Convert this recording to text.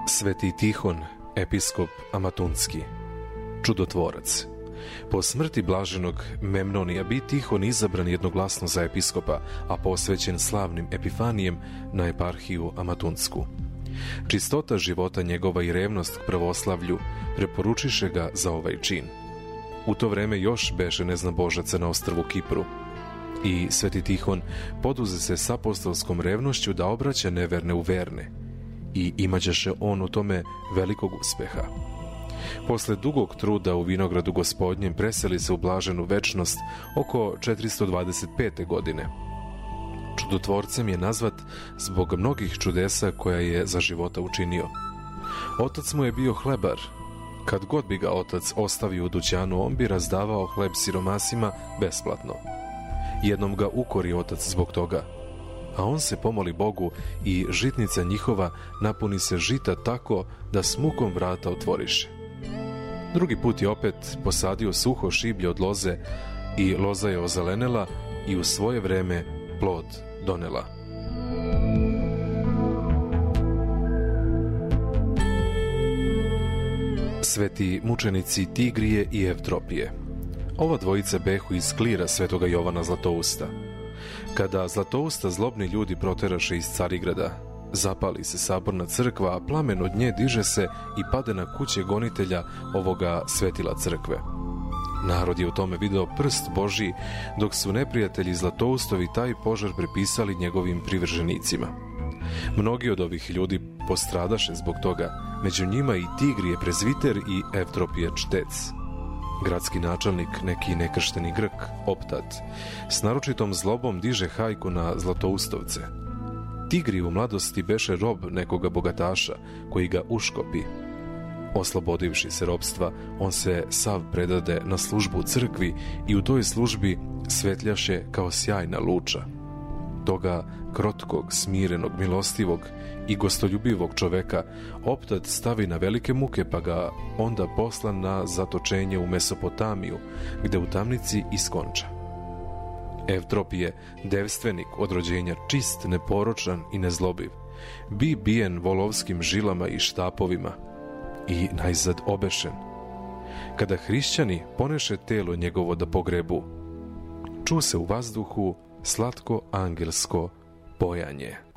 Sveti Tihon, episkop Amatunski, čudotvorac. Po smrti blaženog Memnonija bi Tihon izabran jednoglasno za episkopa, a posvećen slavnim Epifanijem na eparhiju Amatunsku. Čistota života njegova i revnost k pravoslavlju preporučiše ga za ovaj čin. U to vreme još beše neznabožaca na ostrvu Kipru i Sveti Tihon poduze se s apostolskom revnošću da obraća neverne u verne i imađeše on u tome velikog uspeha. Posle dugog truda u vinogradu Gospodnjem preseli se u blaženu večnost oko 425. godine. Čudotvorcem je nazvat zbog mnogih čudesa koja je za života učinio. Otac mu je bio hlebar. Kad god bi ga otac ostavio u dućanu, on bi razdavao hleb siromasima besplatno. Jednom ga ukori otac zbog toga, a on se pomoli Bogu i žitnica njihova napuni se žita tako da s mukom vrata otvoriše. Drugi put je opet posadio suho šiblje od loze i loza je ozelenela i u svoje vreme plod donela. Sveti mučenici Tigrije i Evtropije. Ova dvojica behu iz klira svetoga Jovana Zlatousta. Kada Zlatousta zlobni ljudi proteraše iz Carigrada, zapali se saborna crkva, a plamen od nje diže se i pade na kuće gonitelja ovoga svetila crkve. Narod je u tome video prst Božji, dok su neprijatelji Zlatoustovi taj požar prepisali njegovim privrženicima. Mnogi od ovih ljudi postradaše zbog toga, među njima i Tigrije prezviter i Evtropije čtec. Gradski načelnik, neki nekršteni Grk, Optat, s naročitom zlobom diže hajku na Zlatoustovce. Tigri u mladosti beše rob nekoga bogataša, koji ga uškopi. Oslobodivši se robstva, on se sav predade na službu u crkvi i u toj službi svetljaše kao sjajna luča. Toga krotkog, smirenog, milostivog i gostoljubivog čoveka Optat stavi na velike muke, pa ga onda posla na zatočenje u Mesopotamiju, gde u tamnici iskonča. Evtropije, devstvenik od rođenja, čist, neporočan i nezlobiv, bi bijen volovskim žilama i štapovima i najzad obešen. Kada hrišćani poneše telo njegovo da pogrebu, ču se u vazduhu slatko angelsko pojanje.